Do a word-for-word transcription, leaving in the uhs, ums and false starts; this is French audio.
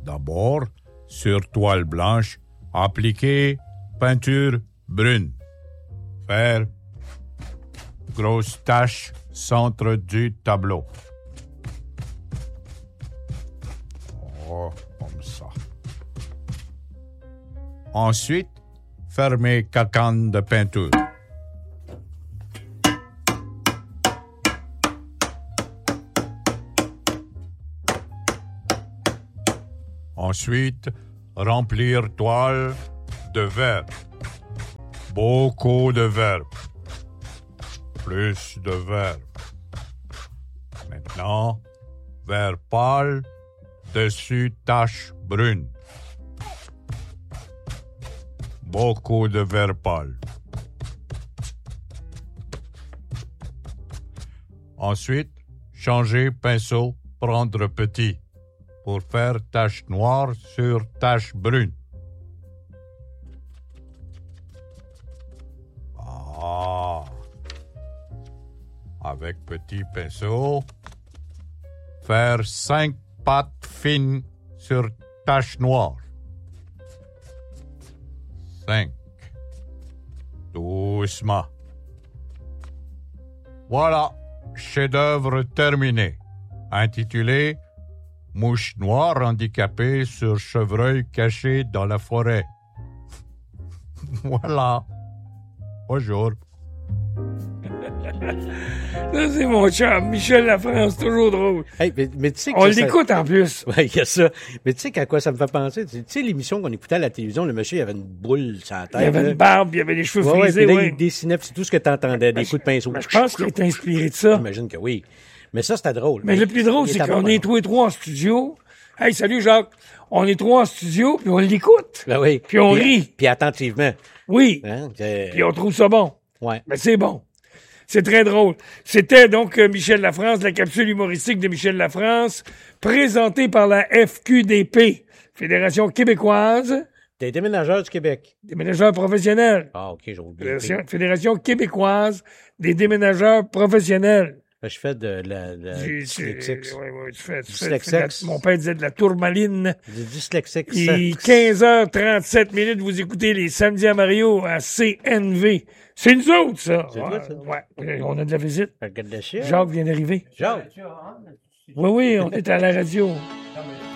D'abord, sur toile blanche, appliquez peinture brune. Faire grosse tache centre du tableau. Oh, comme ça. Ensuite, fermez cacane de peinture. Ensuite, remplir toile de verre. Beaucoup de verbe. Plus de verbe. Maintenant, vert pâle, dessus tache brune. Beaucoup de vert pâle. Ensuite, changer pinceau, prendre petit, pour faire tache noire sur tache brune. Ah! Avec petit pinceau, faire cinq pattes fines sur tache noire. Cinq. Doucement. Voilà, chef-d'œuvre terminé. Intitulé Mouche noire handicapée sur chevreuil caché dans la forêt. Voilà. Bonjour. Ça, c'est mon chum, Michel Lafrance, toujours drôle. Hey, mais, mais tu sais que On ça, l'écoute en plus. Oui, il y a ça. Mais tu sais qu'à quoi ça me fait penser? Tu sais, l'émission qu'on écoutait à la télévision, le monsieur, il avait une boule sur la tête. Il y avait là. une barbe, il y avait les cheveux Ouais, frisés. ouais, puis là, Ouais. il dessinait, puis c'est tout ce que t'entendais, des coups de pinceau. Ben, je pense qu'il est inspiré de ça. J'imagine que oui. Mais ça, c'était drôle. Mais le plus drôle, il c'est est à qu'on bon est moment. tous les trois en studio. Hey, salut Jacques. On est trois en studio, puis on l'écoute. Ben oui. Puis on rit. Puis attentivement. Oui. Hein? que- Puis on trouve ça bon. Ouais. Mais c'est bon. C'est très drôle. C'était donc euh, Michel Lafrance, la capsule humoristique de Michel Lafrance, présentée par la F Q D P, Fédération québécoise T'es déménageur du Québec. des déménageurs professionnels. Ah, OK, j'ai oublié. Fédération, Fédération québécoise des déménageurs professionnels. Je fais de la, de la J'ai- dyslexique. c'est- ouais, ouais, tu fais, tu Du fais- tu fais de la- dyslexique. mon père disait de la tourmaline. Du dyslexique. Et quinze heures trente-sept minutes, vous écoutez les Samedis à Mario à C N V. C'est nous autres, ça. C'est ouais, toi, ça? ouais. On a de la visite. Regarde le chien. Jacques vient d'arriver. Jacques. Oui, oui, on est à la radio. Non, mais